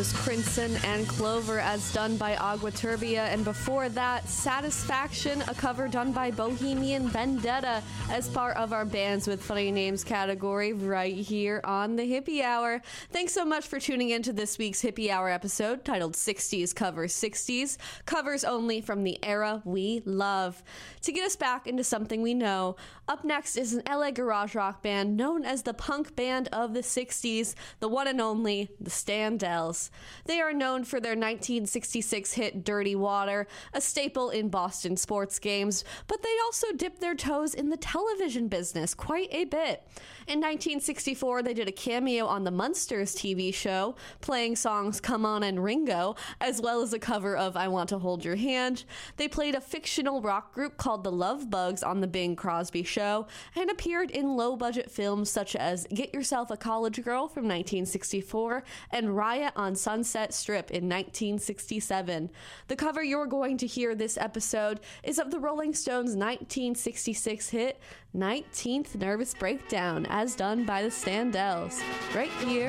was Crimson and Clover as done by Agua Turbia, and before that, Satisfaction, a cover done by Bohemian Vendetta as part of our Bands with Funny Names category right here on the Hippie Hour. Thanks so much for tuning in to this week's Hippie Hour episode titled 60s Cover 60s, covers only from the era we love. To get us back into something we know, up next is an LA garage rock band known as the punk band of the 60s, the one and only the Standells. They are known for their 1966 hit Dirty Water, a staple in Boston sports games, but they also dipped their toes in the television business quite a bit. In 1964, they did a cameo on the Munsters TV show, playing songs Come On and Ringo, as well as a cover of I Want to Hold Your Hand. They played a fictional rock group called the Love Bugs on the Bing Crosby Show, and appeared in low-budget films such as Get Yourself a College Girl from 1964 and Riot on Sunset Strip in 1967. The cover you're going to hear this episode is of the Rolling Stones' 1966 hit 19th Nervous Breakdown, as done by the Standells, right here